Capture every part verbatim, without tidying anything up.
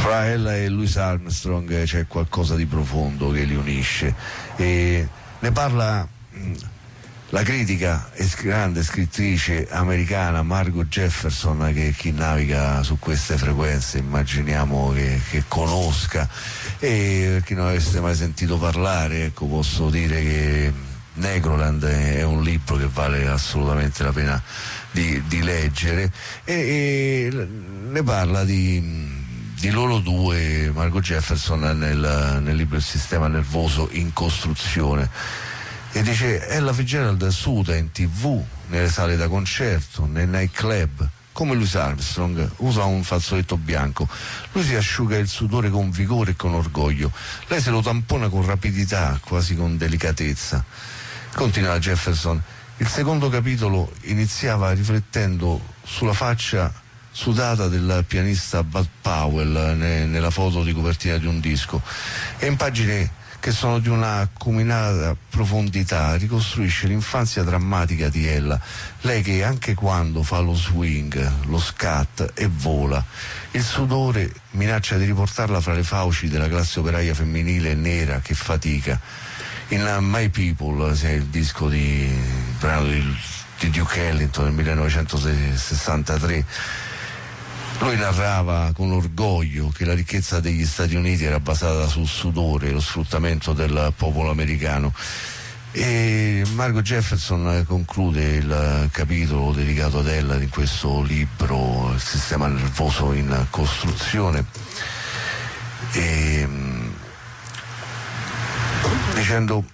Fra ella e Louis Armstrong c'è qualcosa di profondo che li unisce, e ne parla mh, la critica e grande scrittrice americana Margot Jefferson, che chi naviga su queste frequenze immaginiamo che, che conosca, e per chi non avesse mai sentito parlare, ecco, posso dire che Negroland è un libro che vale assolutamente la pena di, di leggere, e, e ne parla di di loro due, Margot Jefferson nel, nel libro Il sistema nervoso in costruzione, e dice: Ella Fitzgerald suda in tv, nelle sale da concerto, nei nightclub, come Louis Armstrong usa un fazzoletto bianco. Lui si asciuga il sudore con vigore e con orgoglio, lei se lo tampona con rapidità, quasi con delicatezza. Continua Jefferson: il secondo capitolo iniziava riflettendo sulla faccia sudata del pianista Bud Powell ne, nella foto di copertina di un disco, e in pagine che sono di una acuminata profondità ricostruisce l'infanzia drammatica di Ella, lei che anche quando fa lo swing, lo scat e vola, il sudore minaccia di riportarla fra le fauci della classe operaia femminile nera che fatica. In My People, se è il disco di brano di, di Duke Ellington del millenovecentosessantatré, lui narrava con orgoglio che la ricchezza degli Stati Uniti era basata sul sudore e lo sfruttamento del popolo americano. E Margot Jefferson conclude il capitolo dedicato ad ella in questo libro, Il sistema nervoso in costruzione, e, dicendo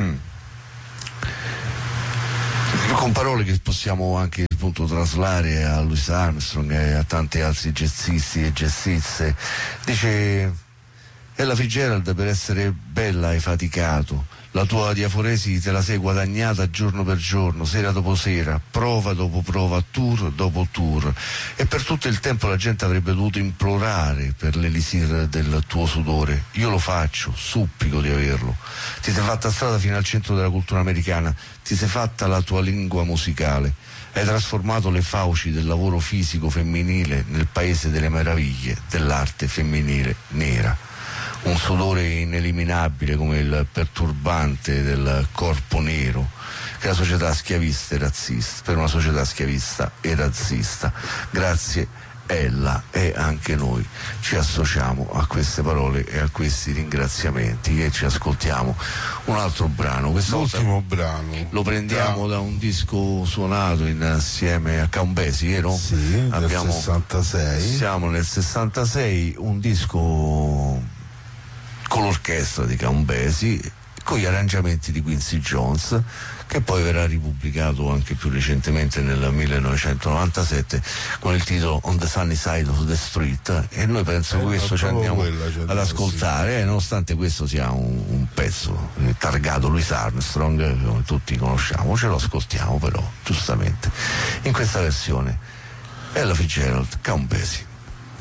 con parole che possiamo anche appunto traslare a Louis Armstrong e a tanti altri jazzisti e jazziste, dice: Ella Fitzgerald, per essere bella hai faticato, la tua diaforesi te la sei guadagnata giorno per giorno, sera dopo sera, prova dopo prova, tour dopo tour, e per tutto il tempo la gente avrebbe dovuto implorare per l'elisir del tuo sudore. Io lo faccio, supplico di averlo. Ti sei fatta strada fino al centro della cultura americana, ti sei fatta la tua lingua musicale, hai trasformato le fauci del lavoro fisico femminile nel paese delle meraviglie dell'arte femminile nera. Un sudore ineliminabile come il perturbante del corpo nero che la società schiavista e razzista, per una società schiavista e razzista. Grazie Ella, e anche noi ci associamo a queste parole e a questi ringraziamenti, e ci ascoltiamo un altro brano. L'ultimo brano lo prendiamo da... da un disco suonato insieme a Count Basie, vero? Sì, abbiamo, nel sessantasei. Siamo nel sessantasei, un disco con l'orchestra di Count Basie, con gli arrangiamenti di Quincy Jones, che poi verrà ripubblicato anche più recentemente nel millenovecentonovantasette con il titolo On the Sunny Side of the Street, e noi penso eh, che questo ci andiamo quella, ad ascoltare, sì. eh, nonostante questo sia un, un pezzo eh, targato Louis Armstrong, come tutti conosciamo, ce lo ascoltiamo però giustamente in questa versione. Ella Fitzgerald, Count Basie.